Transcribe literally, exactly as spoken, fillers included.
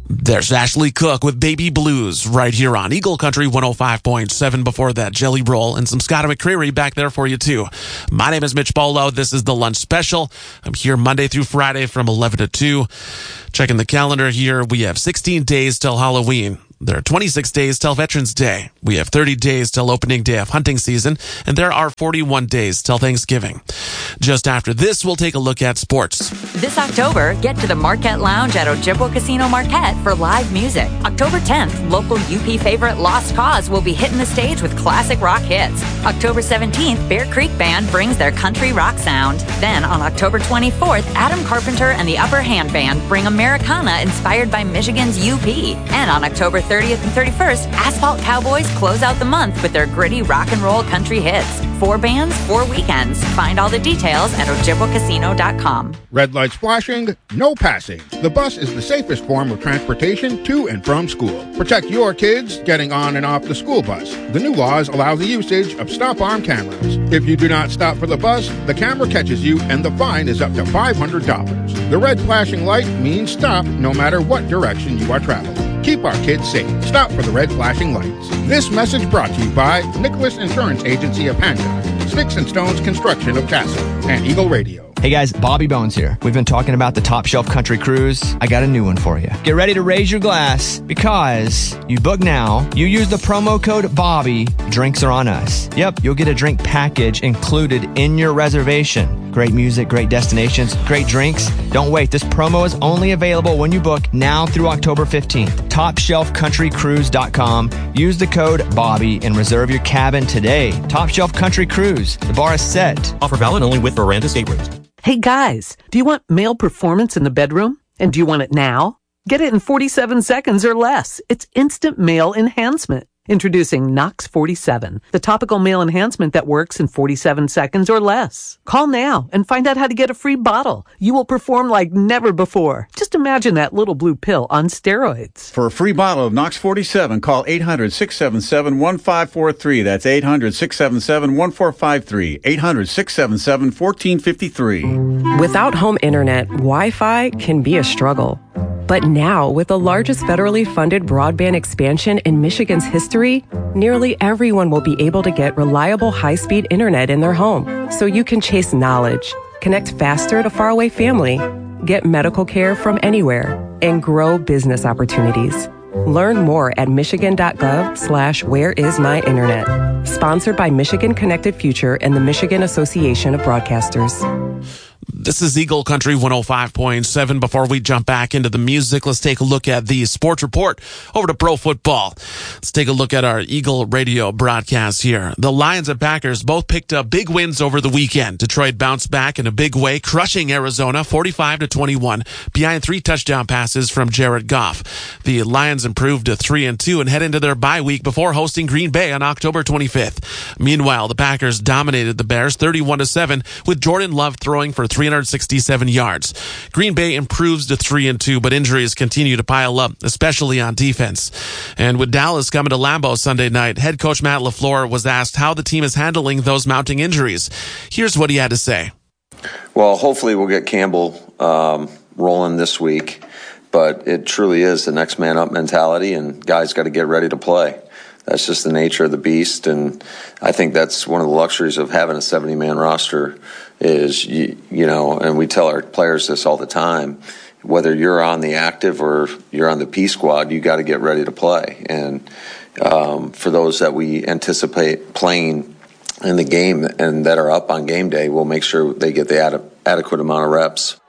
There's Ashley Cook with Baby Blues right here on Eagle Country one oh five point seven. Before that, Jelly Roll and some Scott McCreery back there for you too. My name is Mitch Bolo. This is the Lunch Special. I'm here Monday through Friday from eleven to two. Checking the calendar here, we have sixteen days till Halloween. There are twenty-six days till Veterans Day. We have thirty days till opening day of hunting season, and there are forty-one days till Thanksgiving. Just after this, we'll take a look at sports. This October, get to the Marquette Lounge at Ojibwa Casino Marquette for live music. October tenth, local U P favorite Lost Cause will be hitting the stage with classic rock hits. October seventeenth, Bear Creek Band brings their country rock sound. Then on October twenty-fourth, Adam Carpenter and the Upper Hand Band bring Americana inspired by Michigan's U P. And on October thirtieth and thirty-first, Asphalt Cowboys close out the month with their gritty rock and roll country hits. Four bands, four weekends. Find all the details at ojibwa casino dot com. Red lights flashing, no passing. The bus is the safest form of transportation to and from school. Protect your kids getting on and off the school bus. The new laws allow the usage of stop-arm cameras. If you do not stop for the bus, the camera catches you and the fine is up to five hundred dollars. The red flashing light means stop no matter what direction you are traveling. Keep our kids safe. Stop for the red flashing lights. This message brought to you by Nicholas Insurance Agency of Hancock, Sticks and Stones Construction of Castle, and Eagle Radio. Hey guys, Bobby Bones here. We've been talking about the Top Shelf Country Cruise. I got a new one for you. Get ready to raise your glass because you book now, you use the promo code Bobby, drinks are on us. Yep, you'll get a drink package included in your reservation. Great music, great destinations, great drinks. Don't wait. This promo is only available when you book now through October fifteenth. top shelf country cruise dot com. Use the code Bobby and reserve your cabin today. Top Shelf Country Cruise. The bar is set. Offer valid only with Miranda State Rooms. Hey guys, do you want male performance in the bedroom? And do you want it now? Get it in forty-seven seconds or less. It's instant male enhancement. Introducing Nox forty-seven, the topical male enhancement that works in forty-seven seconds or less. Call now and find out how to get a free bottle. You will perform like never before. Just imagine that little blue pill on steroids. For a free bottle of Nox forty-seven, call eight hundred, six seven seven, one five four three. That's eight hundred, six seven seven, one four five three. eight hundred, six seven seven, one four five three. Without home internet, Wi-Fi can be a struggle. But now, with the largest federally funded broadband expansion in Michigan's history, nearly everyone will be able to get reliable high-speed internet in their home, so you can chase knowledge, connect faster to faraway family, get medical care from anywhere, and grow business opportunities. Learn more at michigan.gov slash where is my internet. Sponsored by Michigan Connected Future and the Michigan Association of Broadcasters. This is Eagle Country one oh five point seven. Before we jump back into the music, let's take a look at the sports report over to pro football. Let's take a look at our Eagle radio broadcast here. The Lions and Packers both picked up big wins over the weekend. Detroit bounced back in a big way, crushing Arizona forty-five to twenty-one behind three touchdown passes from Jared Goff. The Lions improved to three and two and head into their bye week before hosting Green Bay on October twenty-fifth. Meanwhile, the Packers dominated the Bears thirty-one to seven with Jordan Love throwing for three hundred sixty-seven yards. Green Bay improves to three and two, but injuries continue to pile up, especially on defense. And with Dallas coming to Lambeau Sunday night, head coach Matt LaFleur was asked how the team is handling those mounting injuries. Here's what he had to say. Well, hopefully we'll get Campbell um, rolling this week, but it truly is the next man up mentality, and guys got to get ready to play. That's just the nature of the beast, and I think that's one of the luxuries of having a seventy-man roster is, you, you know, and we tell our players this all the time, whether you're on the active or you're on the P squad, you got to get ready to play. And um, for those that we anticipate playing in the game and that are up on game day, we'll make sure they get the ad- adequate amount of reps.